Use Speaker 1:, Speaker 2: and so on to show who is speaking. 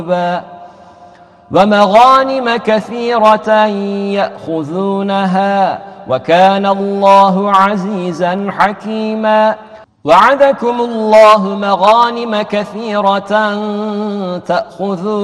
Speaker 1: ومغانم كثيرة يأخذونها وكان الله عزيزا حكيما وعدكم الله مغانم كثيرة تأخذونها